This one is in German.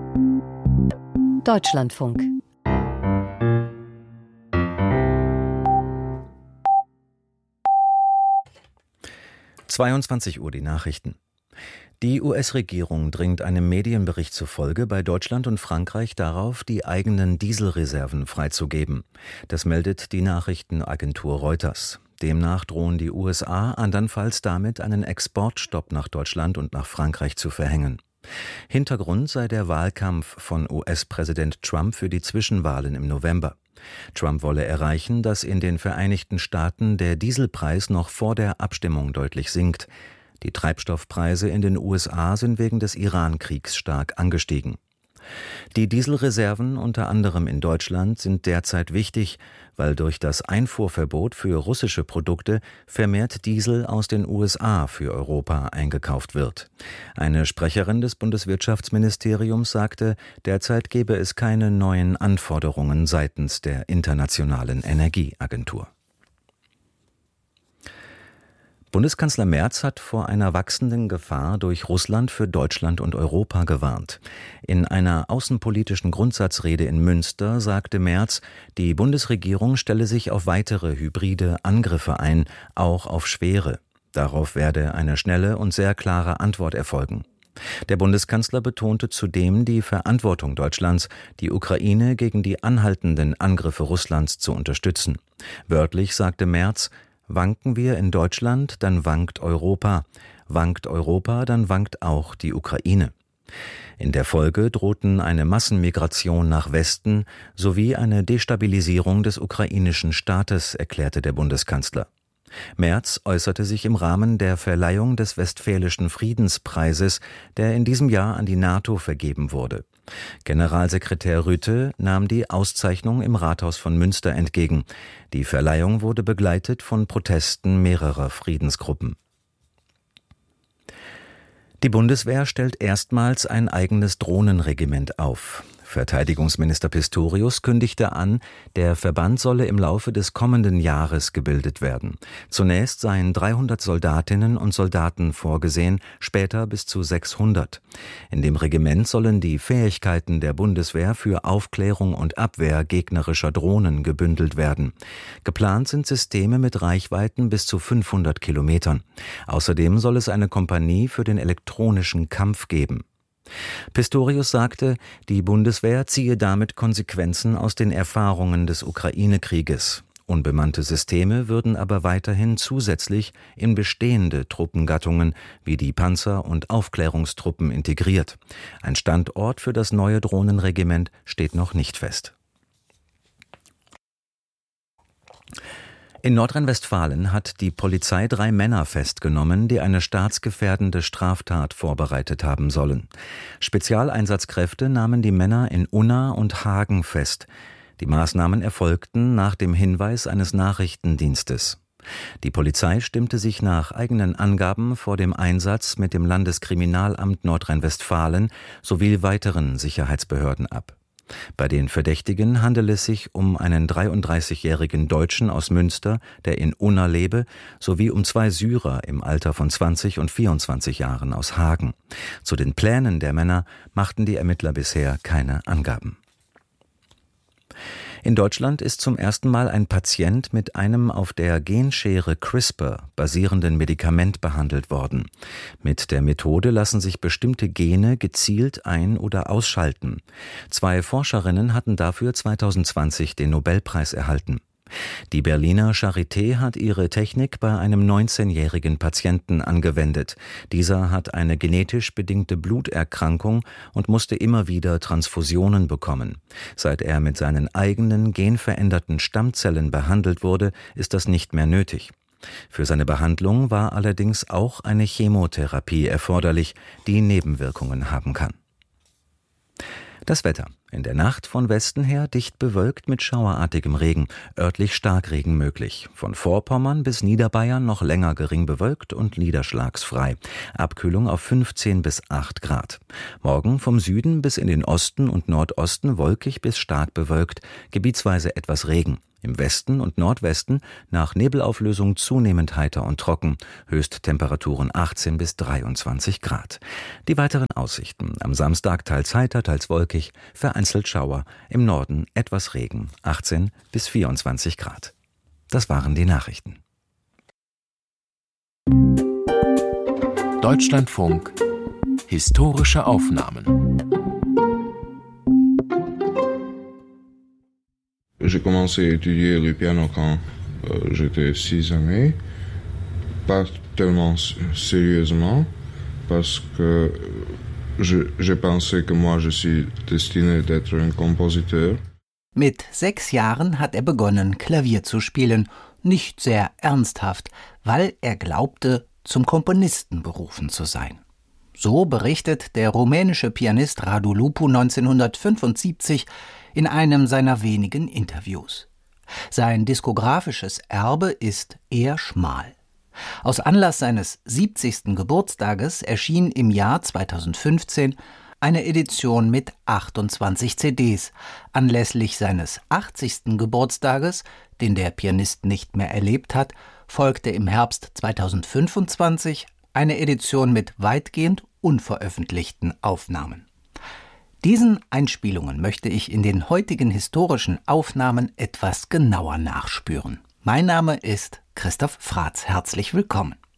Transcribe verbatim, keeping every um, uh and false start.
Deutschlandfunk. zweiundzwanzig Uhr die Nachrichten. Die U S-Regierung dringt einem Medienbericht zufolge bei Deutschland und Frankreich darauf, die eigenen Dieselreserven freizugeben. Das meldet die Nachrichtenagentur Reuters. Demnach drohen die U S A andernfalls damit, einen Exportstopp nach Deutschland und nach Frankreich zu verhängen. Hintergrund sei der Wahlkampf von U S-Präsident Trump für die Zwischenwahlen im November. Trump wolle erreichen, dass in den Vereinigten Staaten der Dieselpreis noch vor der Abstimmung deutlich sinkt. Die Treibstoffpreise in den U S A sind wegen des Iran-Kriegs stark angestiegen. Die Dieselreserven, unter anderem in Deutschland, sind derzeit wichtig, weil durch das Einfuhrverbot für russische Produkte vermehrt Diesel aus den U S A für Europa eingekauft wird. Eine Sprecherin des Bundeswirtschaftsministeriums sagte, derzeit gebe es keine neuen Anforderungen seitens der Internationalen Energieagentur. Bundeskanzler Merz hat vor einer wachsenden Gefahr durch Russland für Deutschland und Europa gewarnt. In einer außenpolitischen Grundsatzrede in Münster sagte Merz, die Bundesregierung stelle sich auf weitere hybride Angriffe ein, auch auf schwere. Darauf werde eine schnelle und sehr klare Antwort erfolgen. Der Bundeskanzler betonte zudem die Verantwortung Deutschlands, die Ukraine gegen die anhaltenden Angriffe Russlands zu unterstützen. Wörtlich sagte Merz: Wanken wir in Deutschland, dann wankt Europa. Wankt Europa, dann wankt auch die Ukraine. In der Folge drohten eine Massenmigration nach Westen sowie eine Destabilisierung des ukrainischen Staates, erklärte der Bundeskanzler. Merz äußerte sich im Rahmen der Verleihung des Westfälischen Friedenspreises, der in diesem Jahr an die NATO vergeben wurde. Generalsekretär Rütte nahm die Auszeichnung im Rathaus von Münster entgegen. Die Verleihung wurde begleitet von Protesten mehrerer Friedensgruppen. Die Bundeswehr stellt erstmals ein eigenes Drohnenregiment auf. Verteidigungsminister Pistorius kündigte an, der Verband solle im Laufe des kommenden Jahres gebildet werden. Zunächst seien dreihundert Soldatinnen und Soldaten vorgesehen, später bis zu sechshundert. In dem Regiment sollen die Fähigkeiten der Bundeswehr für Aufklärung und Abwehr gegnerischer Drohnen gebündelt werden. Geplant sind Systeme mit Reichweiten bis zu fünfhundert Kilometern. Außerdem soll es eine Kompanie für den elektronischen Kampf geben. Pistorius sagte, die Bundeswehr ziehe damit Konsequenzen aus den Erfahrungen des Ukraine-Krieges. Unbemannte Systeme würden aber weiterhin zusätzlich in bestehende Truppengattungen wie die Panzer- und Aufklärungstruppen integriert. Ein Standort für das neue Drohnenregiment steht noch nicht fest. In Nordrhein-Westfalen hat die Polizei drei Männer festgenommen, die eine staatsgefährdende Straftat vorbereitet haben sollen. Spezialeinsatzkräfte nahmen die Männer in Unna und Hagen fest. Die Maßnahmen erfolgten nach dem Hinweis eines Nachrichtendienstes. Die Polizei stimmte sich nach eigenen Angaben vor dem Einsatz mit dem Landeskriminalamt Nordrhein-Westfalen sowie weiteren Sicherheitsbehörden ab. Bei den Verdächtigen handelt es sich um einen dreiunddreißigjährigen Deutschen aus Münster, der in Unna lebe, sowie um zwei Syrer im Alter von zwanzig und vierundzwanzig Jahren aus Hagen. Zu den Plänen der Männer machten die Ermittler bisher keine Angaben. In Deutschland ist zum ersten Mal ein Patient mit einem auf der Genschere CRISPR basierenden Medikament behandelt worden. Mit der Methode lassen sich bestimmte Gene gezielt ein- oder ausschalten. Zwei Forscherinnen hatten dafür zweitausendzwanzig den Nobelpreis erhalten. Die Berliner Charité hat ihre Technik bei einem neunzehnjährigen Patienten angewendet. Dieser hat eine genetisch bedingte Bluterkrankung und musste immer wieder Transfusionen bekommen. Seit er mit seinen eigenen genveränderten Stammzellen behandelt wurde, ist das nicht mehr nötig. Für seine Behandlung war allerdings auch eine Chemotherapie erforderlich, die Nebenwirkungen haben kann. Das Wetter. In der Nacht von Westen her dicht bewölkt mit schauerartigem Regen, örtlich Starkregen möglich. Von Vorpommern bis Niederbayern noch länger gering bewölkt und niederschlagsfrei. Abkühlung auf fünfzehn bis acht Grad. Morgen vom Süden bis in den Osten und Nordosten wolkig bis stark bewölkt, gebietsweise etwas Regen. Im Westen und Nordwesten nach Nebelauflösung zunehmend heiter und trocken, Höchsttemperaturen achtzehn bis dreiundzwanzig Grad. Die weiteren Aussichten: am Samstag teils heiter, teils wolkig, vereinzelt Schauer, im Norden etwas Regen, achtzehn bis vierundzwanzig Grad. Das waren die Nachrichten. Deutschlandfunk Historische Aufnahmen. J'ai commencé à étudier le piano quand euh, j'étais six années, pas tellement sérieusement, parce que je, je pensais que moi je suis destiné d'être un compositeur. Mit sechs Jahren hat er begonnen, Klavier zu spielen, nicht sehr ernsthaft, weil er glaubte, zum Komponisten berufen zu sein. So berichtet der rumänische Pianist Radu Lupu neunzehnhundertfünfundsiebzig in einem seiner wenigen Interviews. Sein diskografisches Erbe ist eher schmal. Aus Anlass seines siebzigsten Geburtstages erschien im Jahr zweitausendfünfzehn eine Edition mit achtundzwanzig C Ds. Anlässlich seines achtzigsten Geburtstages, den der Pianist nicht mehr erlebt hat, folgte im Herbst zweitausendfünfundzwanzig eine Edition mit weitgehend unveröffentlichten Aufnahmen. Diesen Einspielungen möchte ich in den heutigen historischen Aufnahmen etwas genauer nachspüren. Mein Name ist Christoph Fratz. Herzlich willkommen.